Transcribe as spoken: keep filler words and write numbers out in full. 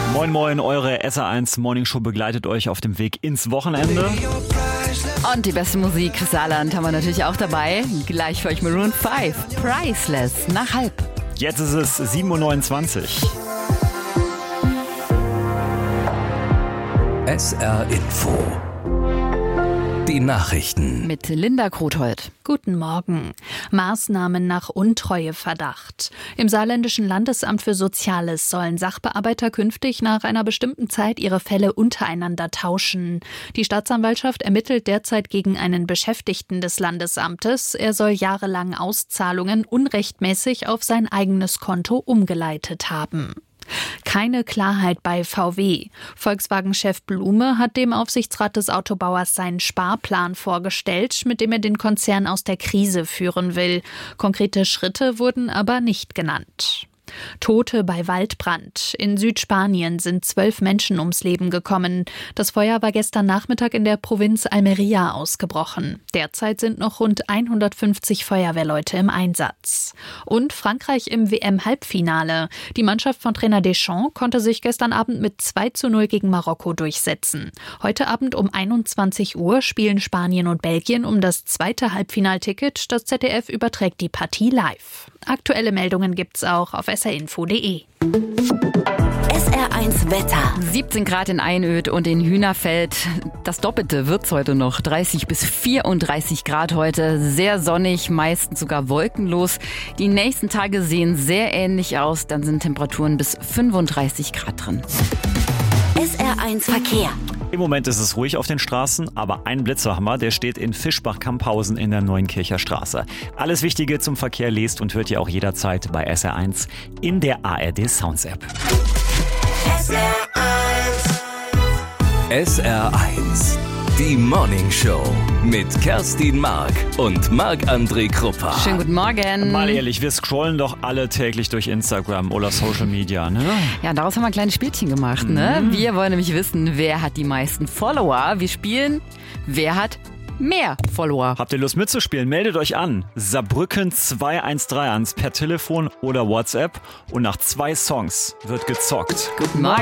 Moin Moin, eure S R eins Morning Show begleitet euch auf dem Weg ins Wochenende. Und die beste Musik, Saarland, haben wir natürlich auch dabei. Gleich für euch Maroon fünf, Priceless, nach halb. Jetzt ist es sieben Uhr neunundzwanzig. S R Info. Die Nachrichten. Mit Linda Krothold. Guten Morgen. Maßnahmen nach Untreueverdacht. Im Saarländischen Landesamt für Soziales sollen Sachbearbeiter künftig nach einer bestimmten Zeit ihre Fälle untereinander tauschen. Die Staatsanwaltschaft ermittelt derzeit gegen einen Beschäftigten des Landesamtes. Er soll jahrelang Auszahlungen unrechtmäßig auf sein eigenes Konto umgeleitet haben. Keine Klarheit bei V W. Volkswagen-Chef Blume hat dem Aufsichtsrat des Autobauers seinen Sparplan vorgestellt, mit dem er den Konzern aus der Krise führen will. Konkrete Schritte wurden aber nicht genannt. Tote bei Waldbrand. In Südspanien sind zwölf Menschen ums Leben gekommen. Das Feuer war gestern Nachmittag in der Provinz Almería ausgebrochen. Derzeit sind noch rund hundertfünfzig Feuerwehrleute im Einsatz. Und Frankreich im W M-Halbfinale. Die Mannschaft von Trainer Deschamps konnte sich gestern Abend mit zwei zu null gegen Marokko durchsetzen. Heute Abend um einundzwanzig Uhr spielen Spanien und Belgien um das zweite Halbfinalticket. Das Z D F überträgt die Partie live. Aktuelle Meldungen gibt's auch auf s r info punkt de. S R eins Wetter. siebzehn Grad in Einöd und in Hühnerfeld. Das Doppelte wird's heute noch. dreißig bis vierunddreißig Grad heute. Sehr sonnig, meistens sogar wolkenlos. Die nächsten Tage sehen sehr ähnlich aus. Dann sind Temperaturen bis fünfunddreißig Grad drin. S R eins Verkehr. Im Moment ist es ruhig auf den Straßen, aber ein Blitzer haben wir, der steht in Fischbach-Kamphausen in der Neuenkircher Straße. Alles Wichtige zum Verkehr lest und hört ihr auch jederzeit bei S R eins in der A R D Sounds App. S R eins. S R eins. Die Morning Show mit Kerstin Mark und Marc-André Kruppa. Schönen guten Morgen. Mal ehrlich, wir scrollen doch alle täglich durch Instagram oder Social Media, ne? Ja, daraus haben wir ein kleines Spielchen gemacht, ne? Mhm. Wir wollen nämlich wissen, wer hat die meisten Follower. Wir spielen, wer hat mehr Follower. Habt ihr Lust mitzuspielen? Meldet euch an. Saarbrücken zwei eins drei eins per Telefon oder WhatsApp. Und nach zwei Songs wird gezockt. Guten Morgen.